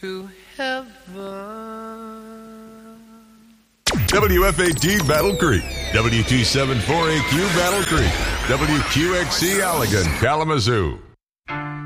to heaven. WFAT Battle Creek, W274AQ Battle Creek, WQXC Allegan, Kalamazoo.